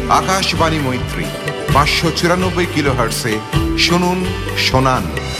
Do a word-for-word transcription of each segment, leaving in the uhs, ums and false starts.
আকাশবাণী মৈত্রী পাঁচশো চুরানব্বই কিলো হার্টসে শুনুন শোনান।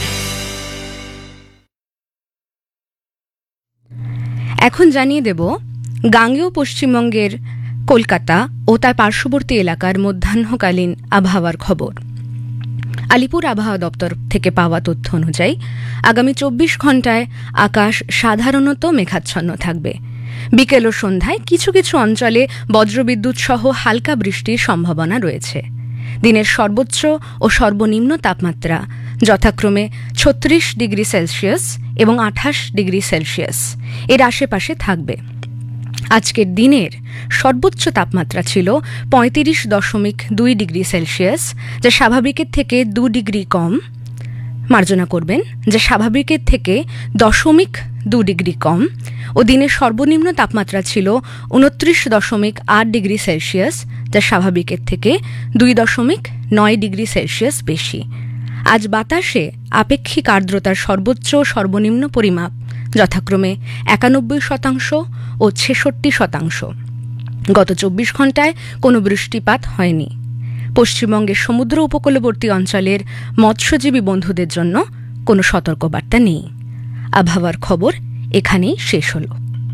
এখন জানিয়ে দেব গাঙ্গেয় পশ্চিমবঙ্গের কলকাতা ও তার পার্শ্ববর্তী এলাকার মধ্যাহ্নকালীন আবহাওয়ার খবর। আলিপুর আবহাওয়া দপ্তর থেকে পাওয়া তথ্য অনুযায়ী আগামী চব্বিশ ঘন্টায় আকাশ সাধারণত মেঘাচ্ছন্ন থাকবে। বিকেল ও সন্ধ্যায় কিছু কিছু অঞ্চলে বজ্রবিদ্যুৎ সহ হালকা বৃষ্টির সম্ভাবনা রয়েছে। দিনের সর্বোচ্চ ও সর্বনিম্ন তাপমাত্রা যথাক্রমে ছত্রিশ ডিগ্রি সেলসিয়াস এবং আঠাশ ডিগ্রি সেলসিয়াস এর আশেপাশে থাকবে। আজকের দিনের সর্বোচ্চ তাপমাত্রা ছিল পঁয়ত্রিশ দশমিক দুই ডিগ্রি সেলসিয়াস, যা স্বাভাবিকের থেকে দু ডিগ্রি কম। মার্জনা করবেন যে স্বাভাবিকের থেকে দশমিক দু ডিগ্রি কম। ও দিনের সর্বনিম্ন তাপমাত্রা ছিল উনত্রিশ দশমিক আট ডিগ্রি সেলসিয়াস, যা স্বাভাবিকের থেকে দুই দশমিক নয় ডিগ্রি সেলসিয়াস বেশি। আজ বাতাসে আপেক্ষিক আর্দ্রতার সর্বোচ্চ সর্বনিম্ন পরিমাপ যথাক্রমে একানব্বই শতাংশ ও ছেষট্টি শতাংশ। গত চব্বিশ ঘন্টায় কোনো বৃষ্টিপাত হয়নি। পশ্চিমবঙ্গের সমুদ্র উপকূলবর্তী অঞ্চলের মৎস্যজীবী বন্ধুদের জন্য কোনো সতর্কবার্তা নেই। আবহাওয়ার খবর এখানেই শেষ হল।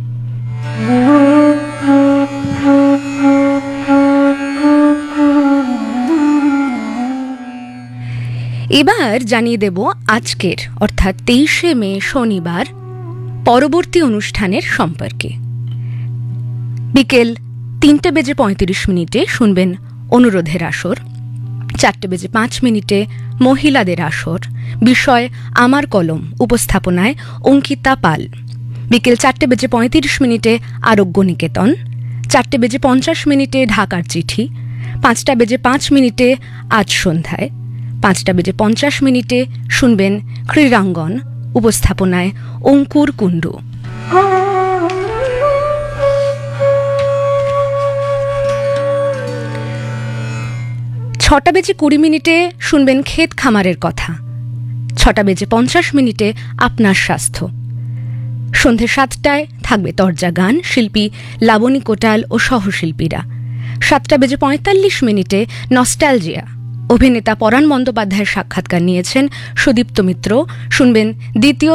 এবার জানিয়ে দেব আজকের অর্থাৎ তেইশে মে শনিবার পরবর্তী অনুষ্ঠানের সম্পর্কে। বিকেল তিনটে বেজে পঁয়ত্রিশ মিনিটে শুনবেন অনুরোধের আসর। চারটে বেজে পাঁচ মিনিটে মহিলাদের আসর, বিষয় আমার কলম, উপস্থাপনায় অঙ্কিতা পাল। বিকেল চারটে বেজে পঁয়ত্রিশ মিনিটে আরোগ্য নিকেতন। চারটে বেজে পঞ্চাশ মিনিটে ঢাকার চিঠি। পাঁচটা বেজে পাঁচ মিনিটে আজ সন্ধ্যায়। পাঁচটা বেজে পঞ্চাশ মিনিটে শুনবেন ক্রীড়াঙ্গন, উপস্থাপনায় অঙ্কুর কুণ্ডু। ছটা বেজে কুড়ি মিনিটে শুনবেন ক্ষেত খামারের কথা। ছটা বেজে পঞ্চাশ মিনিটে আপনার স্বাস্থ্য। সন্ধে সাতটায় থাকবে তরজা গান, শিল্পী লাবণী কোটাল ও সহশিল্পীরা। সাতটা বেজে পঁয়তাল্লিশ মিনিটে নস্টালজিয়া, অভিনেতা পরাণ বন্দ্যোপাধ্যায়ের সাক্ষাৎকার নিয়েছেন সুদীপ্ত মিত্র। শুনবেন দ্বিতীয়